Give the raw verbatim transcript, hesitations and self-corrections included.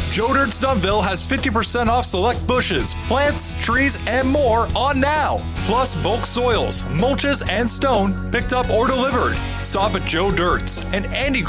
Joe Dirt's Dunville has fifty percent off select bushes, plants, trees, and more on now. Plus bulk soils, mulches, and stone picked up or delivered. Stop at Joe Dirt's and Andy